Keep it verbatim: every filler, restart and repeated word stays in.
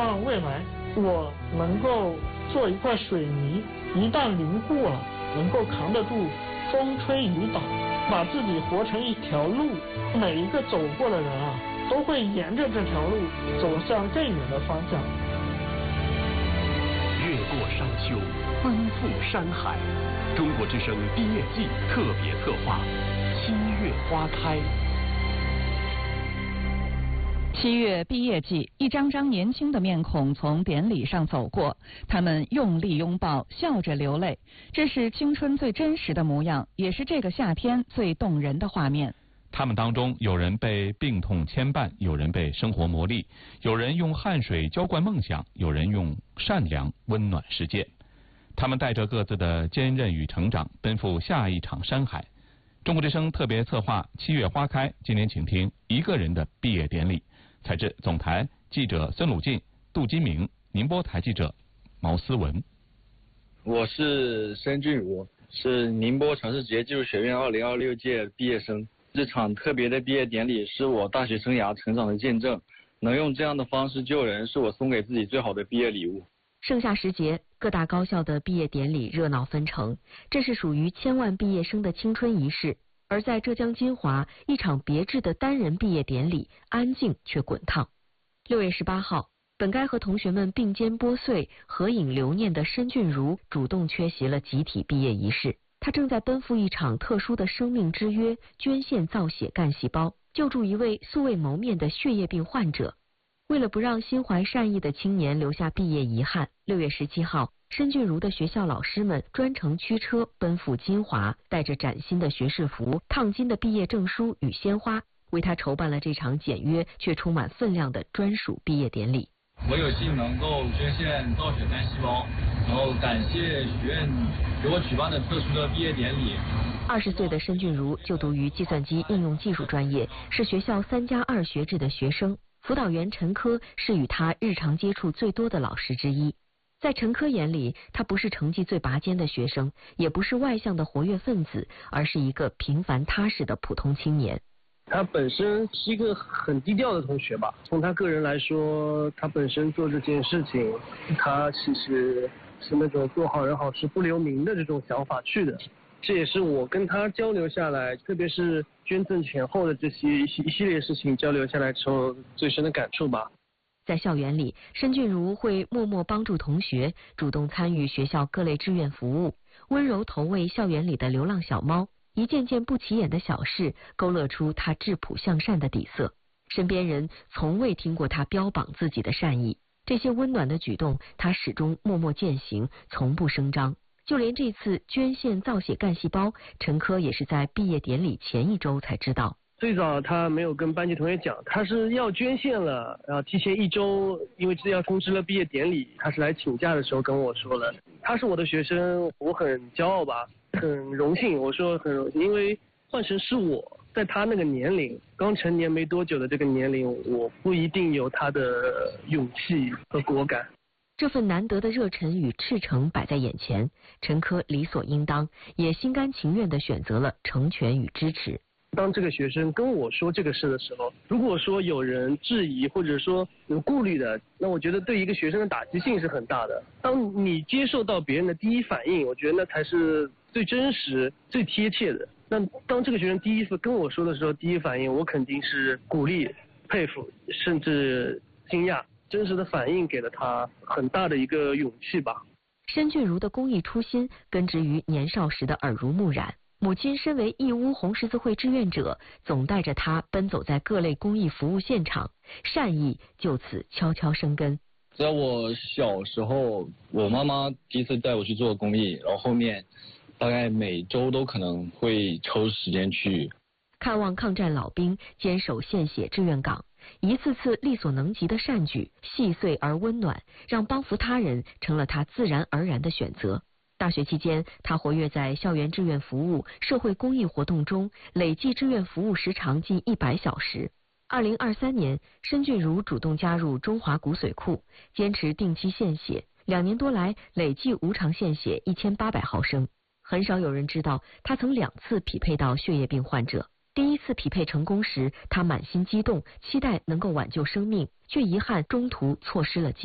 望未来我能够做一块水泥，一旦凝固了，能够扛得住风吹雨打，把自己活成一条路，每一个走过的人啊，都会沿着这条路走向更远的方向。 越过山丘，奔赴山海。中国之声毕业季特别策划：七月花开。 七月毕业季，一张张年轻的面孔从典礼上走过，他们用力拥抱，笑着流泪，这是青春最真实的模样，也是这个夏天最动人的画面。 他们当中有人被病痛牵绊，有人被生活磨砺，有人用汗水浇灌梦想，有人用善良温暖世界。他们带着各自的坚韧与成长，奔赴下一场山海。中国之声特别策划七月花开，今年请听一个人的毕业典礼。采自总台记者孙鲁进、杜金明，宁波台记者毛思文。 我是申俊儒，是宁波城市职业技术学院二零二六届毕业生。这场特别的毕业典礼是我大学生涯成长的见证，能用这样的方式救人，是我送给自己最好的毕业礼物。 盛夏时节，各大高校的毕业典礼热闹纷呈，这是属于千万毕业生的青春仪式。而在浙江金华，一场别致的单人毕业典礼，安静却滚烫。六月十八号，本该和同学们并肩拨穗、合影留念的申俊儒主动缺席了集体毕业仪式。他正在奔赴一场特殊的生命之约，捐献造血干细胞，救助一位素未谋面的血液病患者。为了不让心怀善意的青年留下毕业遗憾，六月十七号，申俊儒的学校老师们专程驱车奔赴金华，带着崭新的学士服、烫金的毕业证书与鲜花，为他筹办了这场简约却充满分量的专属毕业典礼。 我有幸能够捐献造血干细胞，然后感谢学院给我举办的特殊的毕业典礼。 二十岁的申俊儒就读于计算机应用技术专业，是学校三加二学制的学生。辅导员陈科是与他日常接触最多的老师之一。在陈科眼里，他不是成绩最拔尖的学生，也不是外向的活跃分子，而是一个平凡踏实的普通青年。 他本身是一个很低调的同学吧，从他个人来说，他本身做这件事情，他其实是那种做好人好事不留名的这种想法去的。这也是我跟他交流下来，特别是捐赠前后的这些一系列事情交流下来之后最深的感触吧。 在校园里，申俊儒会默默帮助同学，主动参与学校各类志愿服务，温柔投喂校园里的流浪小猫，一件件不起眼的小事勾勒出他质朴向善的底色。身边人从未听过他标榜自己的善意，这些温暖的举动他始终默默践行，从不声张。就连这次捐献造血干细胞，陈科也是在毕业典礼前一周才知道。 最早他没有跟班级同学讲，他是要捐献了，然后提前一周，因为这要通知了毕业典礼，他是来请假的时候跟我说了。他是我的学生，我很骄傲吧，很荣幸。我说很荣幸，因为换成是我，在他那个年龄，刚成年没多久的这个年龄，我不一定有他的勇气和果敢。 这份难得的热忱与赤诚摆在眼前，陈科理所应当，也心甘情愿地选择了成全与支持。 当这个学生跟我说这个事的时候，如果说有人质疑或者说有顾虑的，那我觉得对一个学生的打击性是很大的。当你接受到别人的第一反应，我觉得那才是最真实、最贴切的。那当这个学生第一次跟我说的时候，第一反应我肯定是鼓励、佩服，甚至惊讶。真实的反应给了他很大的一个勇气吧。 申俊儒的公益初心根植于年少时的耳濡目染，母亲身为义乌红十字会志愿者，总带着他奔走在各类公益服务现场，善意就此悄悄生根。 在我小时候，我妈妈第一次带我去做公益，然后后面大概每周都可能会抽时间去看望抗战老兵，坚守献血志愿岗。一次次力所能及的善举，细碎而温暖，让帮扶他人成了他自然而然的选择。大学期间，他活跃在校园志愿服务、社会公益活动中，累计志愿服务时长近一百小时。二零二三年，申俊儒主动加入中华骨髓库，坚持定期献血，两年多来累计无偿献血一千八百毫升。很少有人知道，他曾两次匹配到血液病患者。第一次匹配成功时，他满心激动，期待能够挽救生命，却遗憾中途错失了机会。